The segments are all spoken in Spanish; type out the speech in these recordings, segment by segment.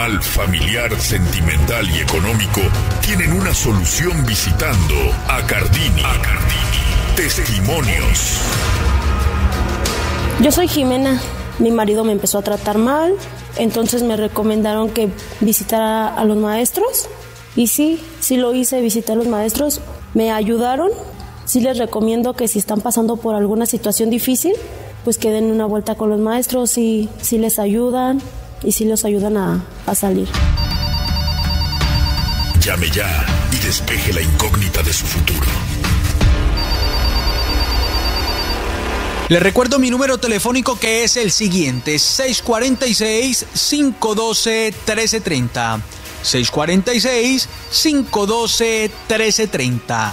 emocional, familiar, sentimental y económico tienen una solución visitando a Cardini. Testimonios. Yo soy Jimena. Mi marido me empezó a tratar mal, entonces me recomendaron que visitara a los maestros. Y sí lo hice, visité a los maestros, me ayudaron. Sí les recomiendo que si están pasando por alguna situación difícil, pues que den una vuelta con los maestros y sí les ayudan y sí los ayudan a salir. Llame ya y despeje la incógnita de su futuro. Les recuerdo mi número telefónico, que es el siguiente: 646-512-1330. 646-512-1330.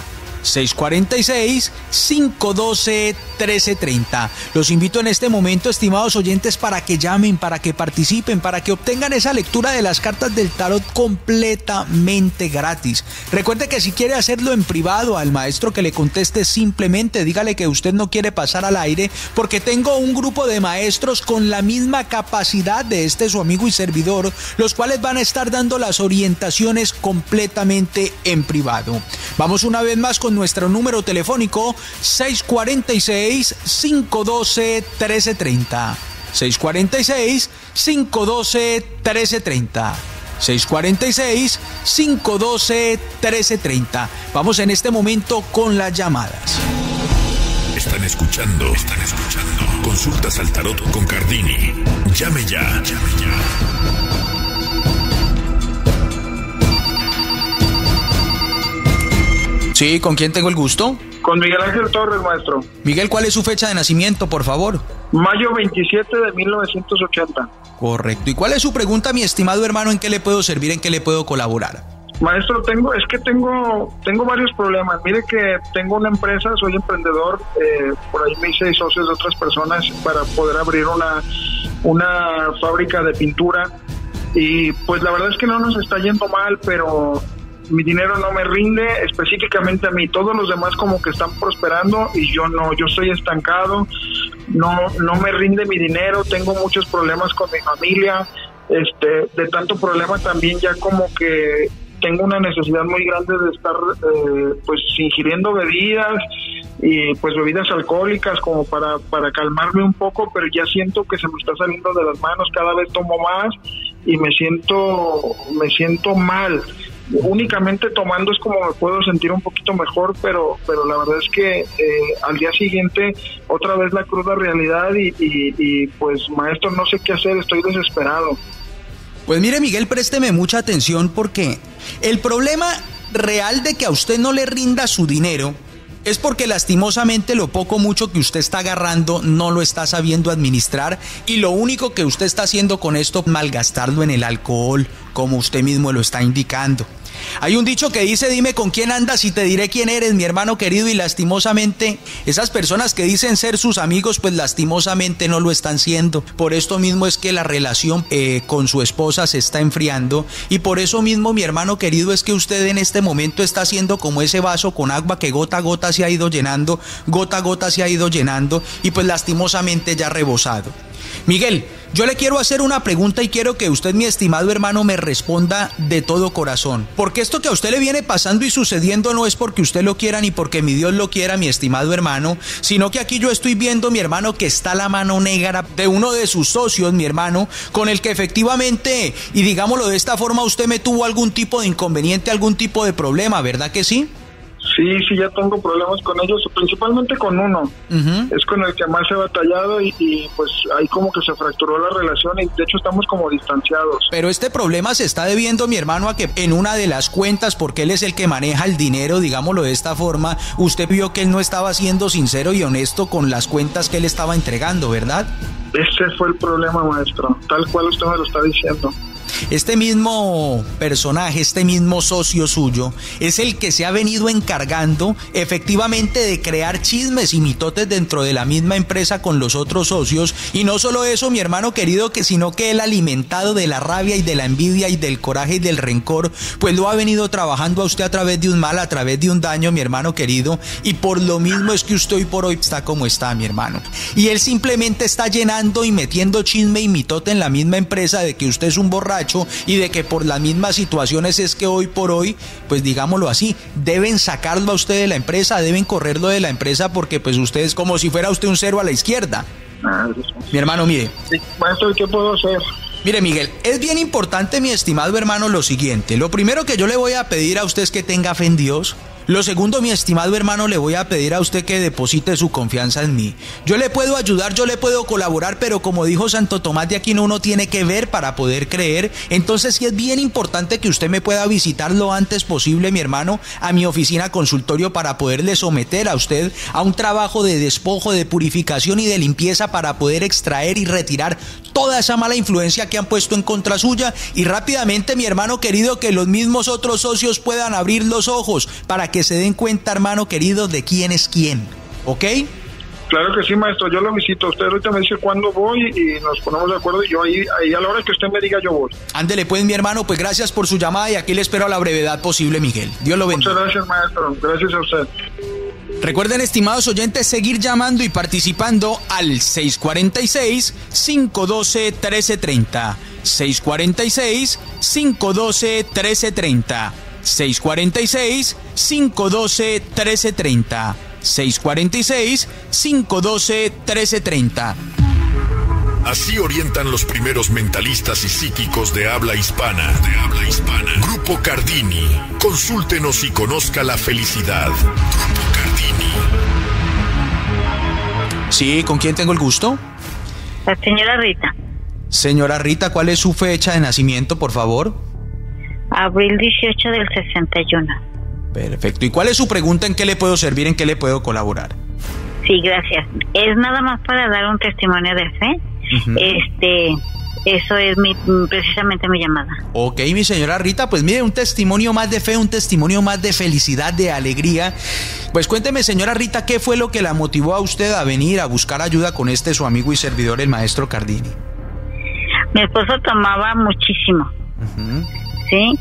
646-512-1330. Los invito en este momento, estimados oyentes, para que llamen, para que participen, para que obtengan esa lectura de las cartas del tarot completamente gratis. Recuerde que si quiere hacerlo en privado, al maestro que le conteste, simplemente dígale que usted no quiere pasar al aire, porque tengo un grupo de maestros con la misma capacidad de su amigo y servidor, los cuales van a estar dando las orientaciones completamente en privado. Vamos una vez más con nuestro número telefónico: 646-512-1330. 646-512-1330. 646-512-1330. Vamos en este momento con las llamadas. Están escuchando. Consultas al tarot con Cardini. Llame ya. Sí, ¿con quién tengo el gusto? Con Miguel Ángel Torres, maestro. Miguel, ¿cuál es su fecha de nacimiento, por favor? Mayo 27 de 1980. Correcto. ¿Y cuál es su pregunta, mi estimado hermano? ¿En qué le puedo servir? ¿En qué le puedo colaborar? Maestro, tengo varios problemas. Mire que tengo una empresa, soy emprendedor, por ahí me hice socios de otras personas para poder abrir una fábrica de pintura, y pues la verdad es que no nos está yendo mal, pero mi dinero no me rinde, específicamente a mí. Todos los demás como que están prosperando y yo no, yo estoy estancado, no me rinde mi dinero, tengo muchos problemas con mi familia, de tanto problema también ya como que tengo una necesidad muy grande de estar pues ingiriendo bebidas y pues bebidas alcohólicas como para calmarme un poco, pero ya siento que se me está saliendo de las manos, cada vez tomo más y me siento mal. Únicamente tomando es como me puedo sentir un poquito mejor, pero la verdad es que al día siguiente otra vez la cruda realidad y pues maestro, no sé qué hacer, estoy desesperado. Pues mire, Miguel, présteme mucha atención, porque el problema real de que a usted no le rinda su dinero es porque lastimosamente lo poco mucho que usted está agarrando no lo está sabiendo administrar, y lo único que usted está haciendo con esto es malgastarlo en el alcohol, como usted mismo lo está indicando. Hay un dicho que dice: dime con quién andas y te diré quién eres, mi hermano querido, y lastimosamente esas personas que dicen ser sus amigos, pues lastimosamente no lo están siendo. Por esto mismo es que la relación con su esposa se está enfriando, y por eso mismo, mi hermano querido, es que usted en este momento está haciendo como ese vaso con agua que gota a gota se ha ido llenando, gota a gota se ha ido llenando, y pues lastimosamente ya ha rebosado. Miguel, yo le quiero hacer una pregunta y quiero que usted, mi estimado hermano, me responda de todo corazón. Porque esto que a usted le viene pasando y sucediendo no es porque usted lo quiera ni porque mi Dios lo quiera, mi estimado hermano, sino que aquí yo estoy viendo, mi hermano, que está la mano negra de uno de sus socios, mi hermano, con el que efectivamente, y digámoslo de esta forma, usted me tuvo algún tipo de inconveniente, algún tipo de problema, ¿verdad que sí? Sí, ya tengo problemas con ellos, principalmente con uno. Es con el que más he batallado y pues ahí como que se fracturó la relación y de hecho estamos como distanciados. Pero este problema se está debiendo, mi hermano, a que en una de las cuentas, porque él es el que maneja el dinero, digámoslo de esta forma, usted vio que él no estaba siendo sincero y honesto con las cuentas que él estaba entregando, ¿verdad? Ese fue el problema, maestro, tal cual usted me lo está diciendo. Este mismo personaje, este mismo socio suyo, es el que se ha venido encargando efectivamente de crear chismes y mitotes dentro de la misma empresa con los otros socios. Y no solo eso, mi hermano querido, sino que él, alimentado de la rabia y de la envidia y del coraje y del rencor, pues lo ha venido trabajando a usted a través de un mal, a través de un daño, mi hermano querido. Y por lo mismo es que usted hoy por hoy está como está, mi hermano. Y él simplemente está llenando y metiendo chisme y mitote en la misma empresa de que usted es un borracho, borracho y de que por las mismas situaciones es que hoy por hoy, pues digámoslo así, deben sacarlo a usted de la empresa, deben correrlo de la empresa porque pues usted es como si fuera usted un cero a la izquierda. Mi hermano, mire. Sí, maestro, ¿qué puedo hacer? Mire, Miguel, es bien importante, mi estimado hermano, lo siguiente. Lo primero que yo le voy a pedir a usted es que tenga fe en Dios. Lo segundo, mi estimado hermano, le voy a pedir a usted que deposite su confianza en mí. Yo le puedo ayudar, yo le puedo colaborar, pero como dijo Santo Tomás de Aquino, uno tiene que ver para poder creer. Entonces sí es bien importante que usted me pueda visitar lo antes posible, mi hermano, a mi oficina consultorio para poderle someter a usted a un trabajo de despojo, de purificación y de limpieza para poder extraer y retirar toda esa mala influencia que han puesto en contra suya y rápidamente, mi hermano querido, que los mismos otros socios puedan abrir los ojos para que se den cuenta, hermano querido, de quién es quién, ¿ok? Claro que sí, maestro, yo lo visito. Usted ahorita me dice cuándo voy y nos ponemos de acuerdo y yo ahí a la hora que usted me diga yo voy. Ándele pues, mi hermano, pues gracias por su llamada y aquí le espero a la brevedad posible, Miguel. Dios lo bendiga. Muchas gracias, maestro, gracias a usted. Recuerden, estimados oyentes, seguir llamando y participando al 646-512-1330. 646-512-1330. 646-512-1330. 646-512-1330. Así orientan los primeros mentalistas y psíquicos de habla hispana. Grupo Cardini. Consúltenos y conozca la felicidad. Grupo Cardini. Sí, ¿con quién tengo el gusto? La señora Rita. Señora Rita, ¿cuál es su fecha de nacimiento, por favor? Abril 18 del 61. Perfecto. ¿Y cuál es su pregunta? ¿En qué le puedo servir? ¿En qué le puedo colaborar? Sí, gracias. Es nada más para dar un testimonio de fe. Uh-huh. Eso es precisamente mi llamada. Ok, mi señora Rita, pues mire, un testimonio más de fe, un testimonio más de felicidad, de alegría. Pues cuénteme, señora Rita, ¿qué fue lo que la motivó a usted a venir a buscar ayuda con su amigo y servidor, el maestro Cardini? Mi esposo tomaba muchísimo. Uh-huh. Sí,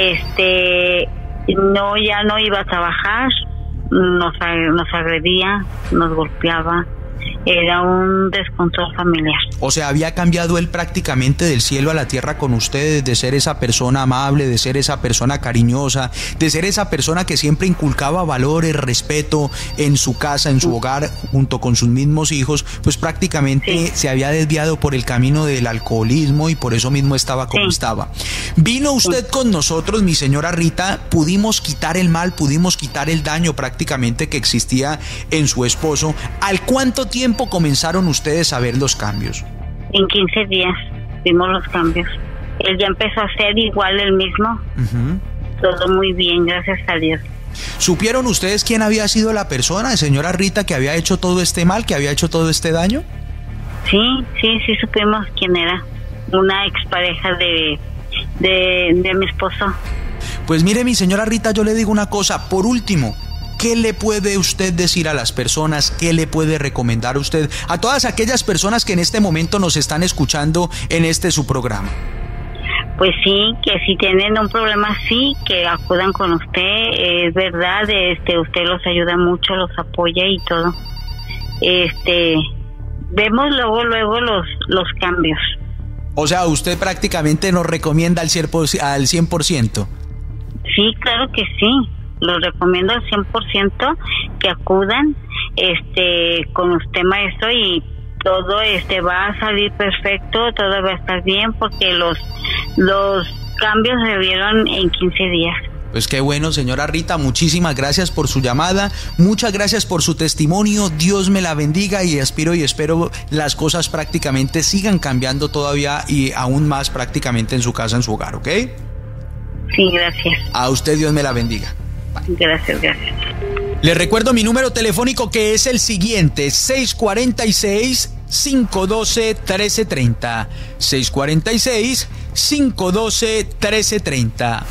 ya no iba a trabajar, nos agredía, nos golpeaba. Era un descontrol familiar. O sea, había cambiado él prácticamente del cielo a la tierra con ustedes, de ser esa persona amable, de ser esa persona cariñosa, de ser esa persona que siempre inculcaba valores, respeto en su casa, en su hogar, junto con sus mismos hijos, pues prácticamente se había desviado por el camino del alcoholismo y por eso mismo estaba como estaba. Vino usted con nosotros, mi señora Rita, pudimos quitar el mal, pudimos quitar el daño prácticamente que existía en su esposo. ¿Al cuánto tiempo comenzaron ustedes a ver los cambios? En 15 días vimos los cambios. Él ya empezó a ser igual él mismo. Uh-huh. Todo muy bien, gracias a Dios. ¿Supieron ustedes quién había sido la persona, señora Rita, que había hecho todo este mal, que había hecho todo este daño? Sí supimos quién era. Una expareja de mi esposo. Pues mire, mi señora Rita, yo le digo una cosa, por último, ¿qué le puede usted decir a las personas? ¿Qué le puede recomendar usted a todas aquellas personas que en este momento nos están escuchando en su programa? Pues sí, que si tienen un problema así, que acudan con usted, es verdad, usted los ayuda mucho, los apoya y todo. Vemos luego los cambios. O sea, usted prácticamente nos recomienda al 100%. Sí, claro que sí. Los recomiendo al 100% que acudan con usted, maestro, y todo va a salir perfecto, todo va a estar bien porque los cambios se vieron en 15 días. Pues qué bueno, señora Rita, muchísimas gracias por su llamada, muchas gracias por su testimonio, Dios me la bendiga y espero las cosas prácticamente sigan cambiando todavía y aún más prácticamente en su casa, en su hogar, ¿ok? Sí, gracias. A usted, Dios me la bendiga. Bye. Gracias. Les recuerdo mi número telefónico que es el siguiente, 646-512-1330, 646-512-1330,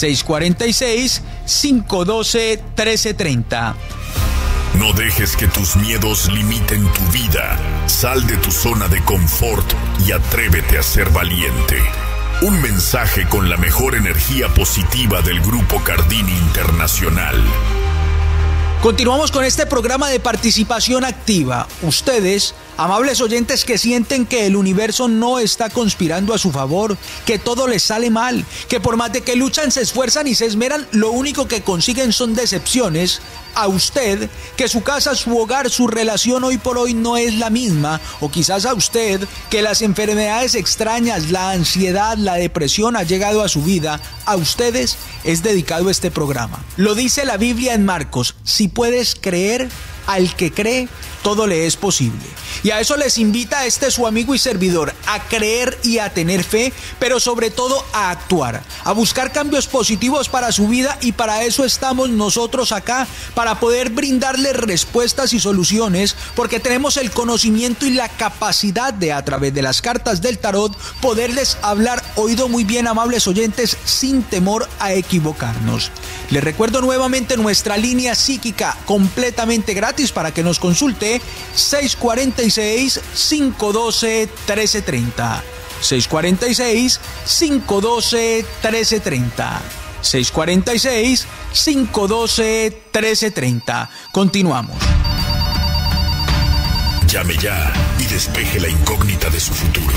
646-512-1330. No dejes que tus miedos limiten tu vida. Sal de tu zona de confort y atrévete a ser valiente. Un mensaje con la mejor energía positiva del Grupo Cardini Internacional. Continuamos con este programa de participación activa. Ustedes Amables oyentes que sienten que el universo no está conspirando a su favor, que todo les sale mal, que por más de que luchan, se esfuerzan y se esmeran, lo único que consiguen son decepciones. A usted, que su casa, su hogar, su relación hoy por hoy no es la misma, o quizás a usted, que las enfermedades extrañas, la ansiedad, la depresión ha llegado a su vida, a ustedes es dedicado este programa. Lo dice la Biblia en Marcos: si puedes creer, al que cree, todo le es posible. Y a eso les invita su amigo y servidor, a creer y a tener fe, pero sobre todo a actuar, a buscar cambios positivos para su vida, y para eso estamos nosotros acá, para poder brindarles respuestas y soluciones, porque tenemos el conocimiento y la capacidad de, a través de las cartas del tarot, poderles hablar, oído muy bien, amables oyentes, sin temor a equivocarnos. Les recuerdo nuevamente nuestra línea psíquica completamente gratis para que nos consulte: 646-512-1330. 646-512-1330. 646-512-1330. Continuamos. Llame ya y despeje la incógnita de su futuro.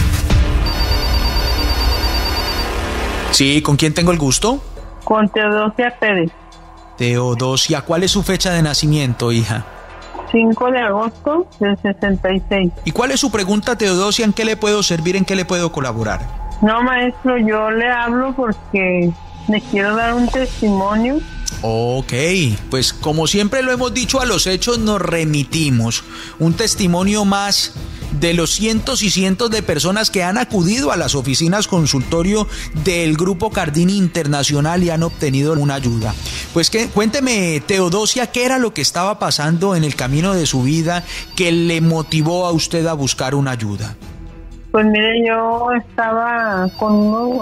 Sí, ¿con quién tengo el gusto? Con Teodosia Pérez. Teodosia, ¿cuál es su fecha de nacimiento, hija? 5 de agosto del 66. ¿Y cuál es su pregunta, Teodosia? ¿En qué le puedo servir? ¿En qué le puedo colaborar? No, maestro, yo le hablo porque le quiero dar un testimonio. Ok, pues como siempre lo hemos dicho, a los hechos nos remitimos. Un testimonio más de los cientos y cientos de personas que han acudido a las oficinas consultorio del Grupo Cardini Internacional y han obtenido una ayuda. Pues cuénteme, Teodosia, ¿qué era lo que estaba pasando en el camino de su vida que le motivó a usted a buscar una ayuda? Pues mire, yo estaba con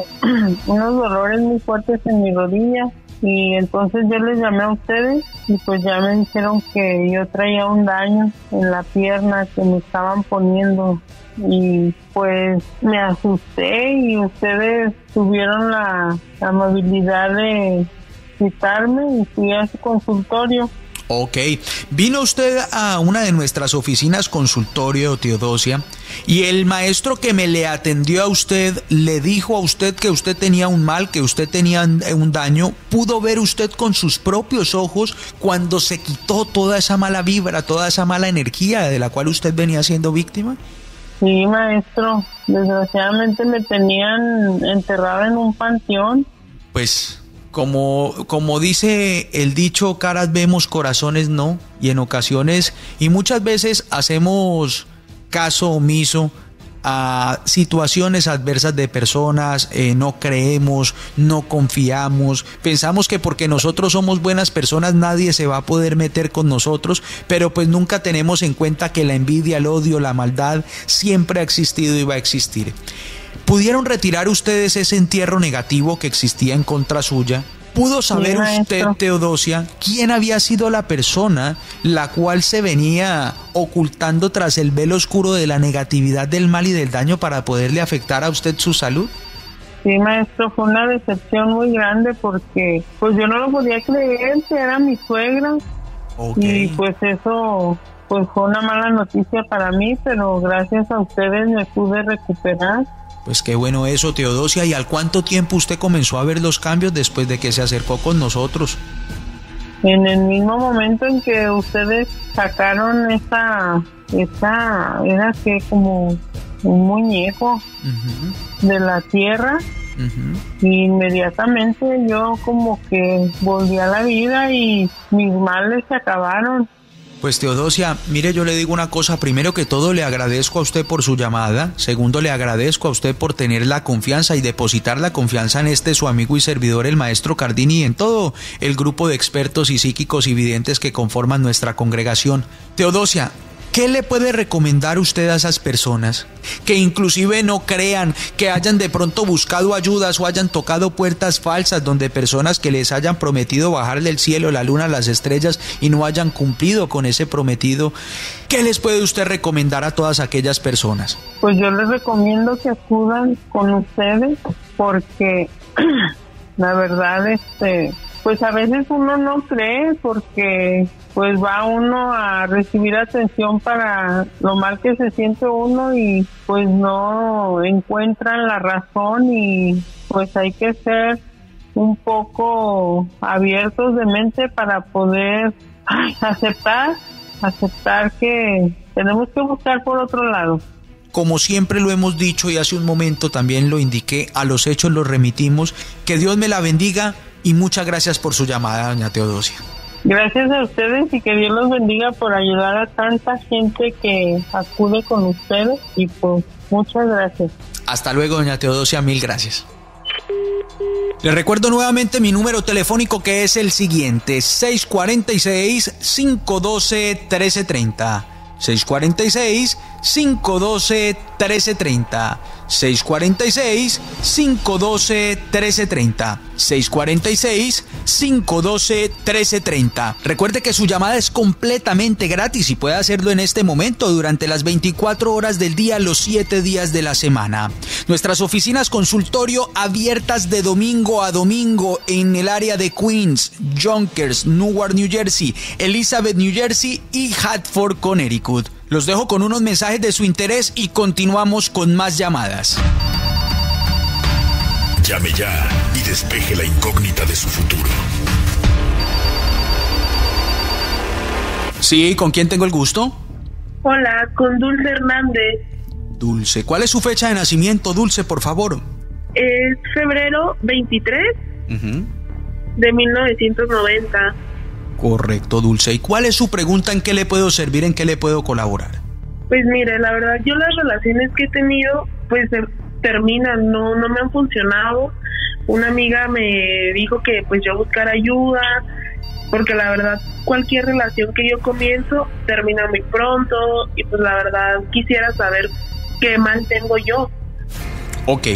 unos dolores muy fuertes en mi rodilla, y entonces yo les llamé a ustedes y pues ya me dijeron que yo traía un daño en la pierna que me estaban poniendo, y pues me asusté y ustedes tuvieron la amabilidad de citarme y fui a su consultorio. Ok, vino usted a una de nuestras oficinas consultorio, Teodosia, y el maestro que me le atendió a usted le dijo a usted que usted tenía un mal, que usted tenía un daño. ¿Pudo ver usted con sus propios ojos cuando se quitó toda esa mala vibra, toda esa mala energía de la cual usted venía siendo víctima? Sí, maestro, desgraciadamente me tenían enterrada en un panteón. Pues como dice el dicho, caras vemos, corazones no, y en ocasiones y muchas veces hacemos caso omiso a situaciones adversas de personas, no creemos, no confiamos, pensamos que porque nosotros somos buenas personas nadie se va a poder meter con nosotros, pero pues nunca tenemos en cuenta que la envidia, el odio, la maldad siempre ha existido y va a existir. ¿Pudieron retirar ustedes ese entierro negativo que existía en contra suya? ¿Pudo saber usted, Teodosia, quién había sido la persona la cual se venía ocultando tras el velo oscuro de la negatividad, del mal y del daño para poderle afectar a usted su salud? Sí, maestro, fue una decepción muy grande porque pues yo no lo podía creer, que era mi suegra. Okay. Y pues eso pues fue una mala noticia para mí, pero gracias a ustedes me pude recuperar. Pues qué bueno eso, Teodosia. ¿Y al cuánto tiempo usted comenzó a ver los cambios después de que se acercó con nosotros? En el mismo momento en que ustedes sacaron esa era que como un muñeco de la tierra, y inmediatamente yo como que volví a la vida y mis males se acabaron. Pues Teodosia, mire, yo le digo una cosa: primero que todo le agradezco a usted por su llamada, segundo le agradezco a usted por tener la confianza y depositar la confianza en su amigo y servidor, el maestro Cardini, y en todo el grupo de expertos y psíquicos y videntes que conforman nuestra congregación. Teodosia, ¿qué le puede recomendar usted a esas personas que inclusive no crean, que hayan de pronto buscado ayudas o hayan tocado puertas falsas donde personas que les hayan prometido bajar del cielo, la luna, las estrellas y no hayan cumplido con ese prometido? ¿Qué les puede usted recomendar a todas aquellas personas? Pues yo les recomiendo que acudan con ustedes porque la verdad pues a veces uno no cree porque pues va uno a recibir atención para lo mal que se siente uno y pues no encuentran la razón y pues hay que ser un poco abiertos de mente para poder aceptar que tenemos que buscar por otro lado. Como siempre lo hemos dicho y hace un momento también lo indiqué, a los hechos los remitimos. Que Dios me la bendiga y muchas gracias por su llamada, doña Teodosia. Gracias a ustedes y que Dios los bendiga por ayudar a tanta gente que acude con ustedes y pues muchas gracias. Hasta luego, doña Teodosia, mil gracias. Les recuerdo nuevamente mi número telefónico, que es el siguiente: 646-512-1330. 646-512-1330. 646-512-1330. 646-512-1330. Recuerde que su llamada es completamente gratis y puede hacerlo en este momento durante las 24 horas del día, los 7 días de la semana. Nuestras oficinas consultorio abiertas de domingo a domingo en el área de Queens, Yonkers, Newark, New Jersey, Elizabeth, New Jersey y Hartford, Connecticut. Los dejo con unos mensajes de su interés y continuamos con más llamadas. Llame ya y despeje la incógnita de su futuro. Sí, ¿con quién tengo el gusto? Hola, con Dulce Hernández. Dulce, ¿cuál es su fecha de nacimiento, Dulce, por favor? Es febrero 23 de 1990. Correcto, Dulce. ¿Y cuál es su pregunta? ¿En qué le puedo servir? ¿En qué le puedo colaborar? Pues mire, la verdad, yo las relaciones que he tenido, pues terminan, no me han funcionado. Una amiga me dijo que pues yo buscara ayuda, porque la verdad, cualquier relación que yo comienzo termina muy pronto, y pues la verdad quisiera saber qué mal tengo yo. Ok.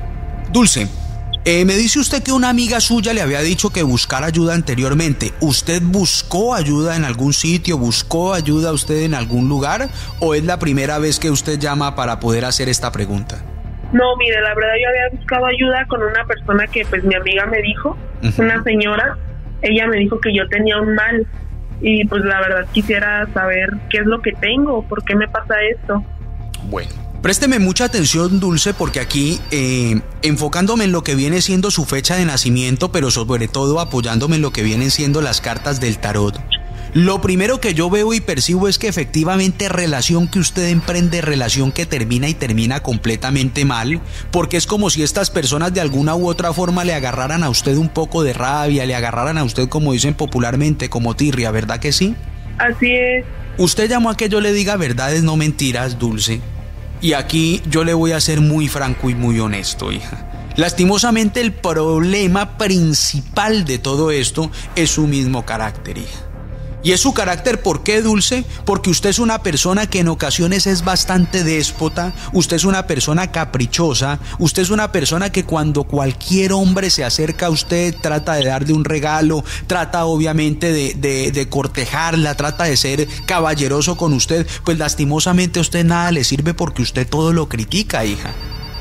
Dulce, me dice usted que una amiga suya le había dicho que buscara ayuda anteriormente. ¿Usted buscó ayuda en algún sitio? ¿Buscó ayuda usted en algún lugar? ¿O es la primera vez que usted llama para poder hacer esta pregunta? No, mire, la verdad yo había buscado ayuda con una persona que pues mi amiga me dijo, una señora. Ella me dijo que yo tenía un mal y pues la verdad quisiera saber qué es lo que tengo, por qué me pasa esto. Bueno, présteme mucha atención, Dulce, porque aquí, enfocándome en lo que viene siendo su fecha de nacimiento, pero sobre todo apoyándome en lo que vienen siendo las cartas del tarot, lo primero que yo veo y percibo es que efectivamente relación que usted emprende, relación que termina y termina completamente mal, porque es como si estas personas de alguna u otra forma le agarraran a usted un poco de rabia, le agarraran a usted, como dicen popularmente, como tirria, ¿verdad que sí? Así es. Usted llamó a que yo le diga verdades, no mentiras, Dulce. Y aquí yo le voy a ser muy franco y muy honesto, hija. Lastimosamente el problema principal de todo esto es su mismo carácter, hija. Y es su carácter, ¿por qué, Dulce? Porque usted es una persona que en ocasiones es bastante déspota, usted es una persona caprichosa, usted es una persona que cuando cualquier hombre se acerca a usted trata de darle un regalo, trata obviamente de cortejarla, trata de ser caballeroso con usted, pues lastimosamente a usted nada le sirve porque usted todo lo critica, hija.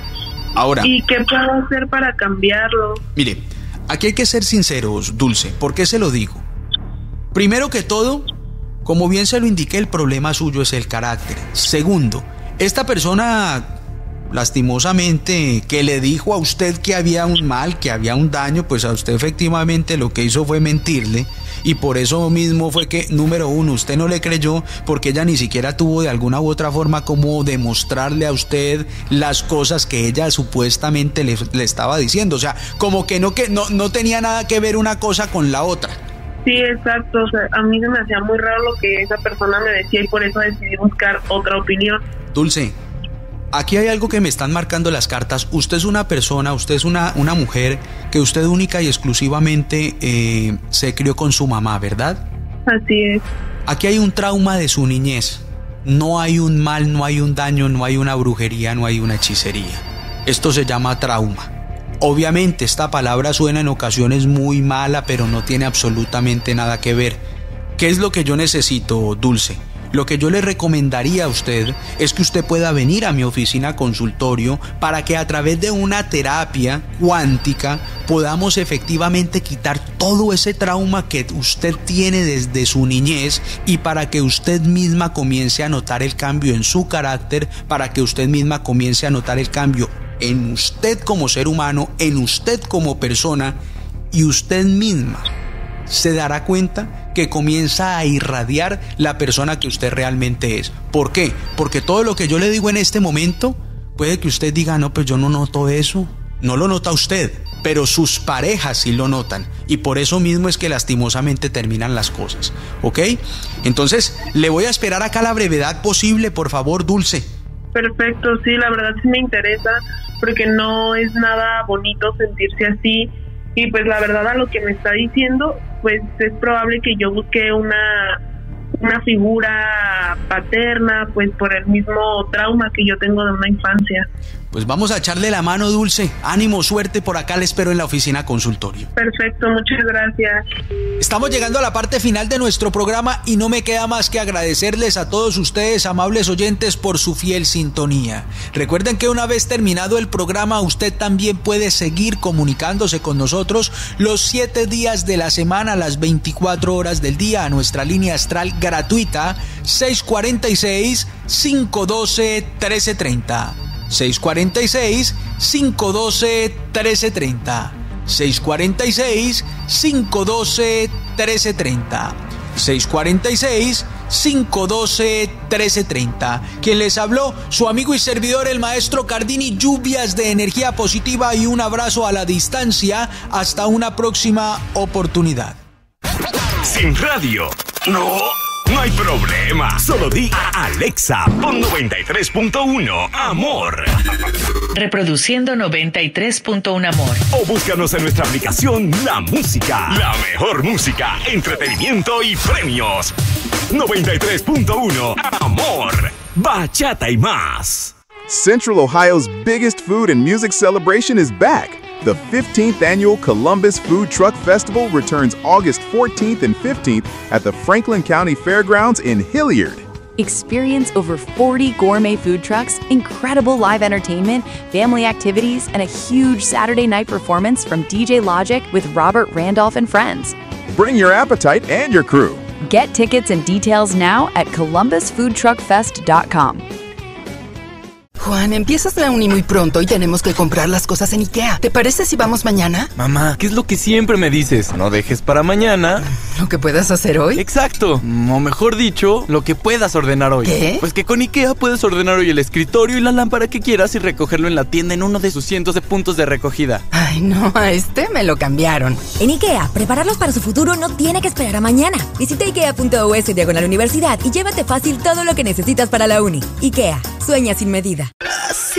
Ahora, ¿y qué puedo hacer para cambiarlo? Mire, aquí hay que ser sinceros, Dulce. ¿Por qué se lo digo? Primero que todo, como bien se lo indiqué, el problema suyo es el carácter. Segundo, esta persona, lastimosamente, que le dijo a usted que había un mal, que había un daño, pues a usted efectivamente lo que hizo fue mentirle. Y por eso mismo fue que, número uno, usted no le creyó, porque ella ni siquiera tuvo de alguna u otra forma como demostrarle a usted las cosas que ella supuestamente le estaba diciendo. O sea, como que no tenía nada que ver una cosa con la otra. Sí, exacto. O sea, a mí se me hacía muy raro lo que esa persona me decía y por eso decidí buscar otra opinión. Dulce, aquí hay algo que me están marcando las cartas. Usted es una persona, usted es una mujer que usted única y exclusivamente se crió con su mamá, ¿verdad? Así es. Aquí hay un trauma de su niñez. No hay un mal, no hay un daño, no hay una brujería, no hay una hechicería. Esto se llama trauma. Obviamente esta palabra suena en ocasiones muy mala, pero no tiene absolutamente nada que ver. ¿Qué es lo que yo necesito, Dulce? Lo que yo le recomendaría a usted es que usted pueda venir a mi oficina consultorio para que a través de una terapia cuántica podamos efectivamente quitar todo ese trauma que usted tiene desde su niñez y para que usted misma comience a notar el cambio en su carácter, para que usted misma comience a notar el cambio en usted como ser humano, en usted como persona, y usted misma se dará cuenta que comienza a irradiar la persona que usted realmente es. ¿Por qué? Porque todo lo que yo le digo en este momento, puede que usted diga, no, pues yo no noto eso. No lo nota usted, pero sus parejas sí lo notan, y por eso mismo es que lastimosamente terminan las cosas, ¿ok? Entonces, le voy a esperar acá a la brevedad posible, por favor, Dulce. Perfecto, sí, la verdad sí me interesa, porque no es nada bonito sentirse así, y pues la verdad a lo que me está diciendo, pues es probable que yo busque una figura paterna, pues por el mismo trauma que yo tengo de una infancia. Pues vamos a echarle la mano, Dulce. Ánimo, suerte, por acá le espero en la oficina consultorio. Perfecto, muchas gracias. Estamos llegando a la parte final de nuestro programa y no me queda más que agradecerles a todos ustedes, amables oyentes, por su fiel sintonía. Recuerden que una vez terminado el programa, usted también puede seguir comunicándose con nosotros los 7 días de la semana, las 24 horas del día, a nuestra línea astral gratuita 646-512-1330. 646-512-1330. 646-512-1330. 646-512-1330. Quien les habló, su amigo y servidor, el maestro Cardini. Lluvias de energía positiva y un abrazo a la distancia. Hasta una próxima oportunidad. Sin radio, no hay problema. Solo di a Alexa, pon 93.1 Amor. Reproduciendo 93.1 Amor. O búscanos en nuestra aplicación La Música. La mejor música, entretenimiento y premios. 93.1 Amor. Bachata y más. Central Ohio's biggest food and music celebration is back. The 15th annual Columbus Food Truck Festival returns August 14th and 15th at the Franklin County Fairgrounds in Hilliard. Experience over 40 gourmet food trucks, incredible live entertainment, family activities, and a huge Saturday night performance from DJ Logic with Robert Randolph and friends. Bring your appetite and your crew. Get tickets and details now at columbusfoodtruckfest.com. Juan, empiezas la uni muy pronto y tenemos que comprar las cosas en IKEA. ¿Te parece si vamos mañana? Mamá, ¿qué es lo que siempre me dices? No dejes para mañana ¿lo que puedas hacer hoy? Exacto, o mejor dicho, lo que puedas ordenar hoy. ¿Qué? Pues que con IKEA puedes ordenar hoy el escritorio y la lámpara que quieras y recogerlo en la tienda en uno de sus cientos de puntos de recogida. Ay, no, a este me lo cambiaron. En IKEA, prepararlos para su futuro no tiene que esperar a mañana. Visita ikea.us/universidad y llévate fácil todo lo que necesitas para la uni. IKEA, sueña sin medida.